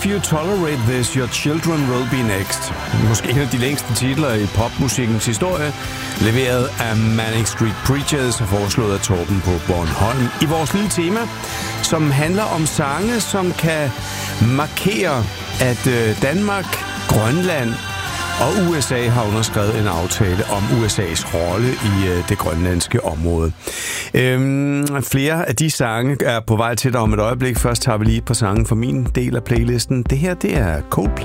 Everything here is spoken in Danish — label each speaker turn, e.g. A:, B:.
A: You Tolerate This, Your Children Will Be Next. Måske en af de længste titler i popmusikkens historie, leveret af Manic Street Preachers og foreslået af Torben på Bornholm. I vores lille tema, som handler om sange, som kan markere, at Danmark, Grønland og USA har underskrevet en aftale om USA's rolle i det grønlandske område. Flere af de sange er på vej til dig om et øjeblik. Først tager vi lige et par sange fra min del af playlisten. Det her, det er Coldplay.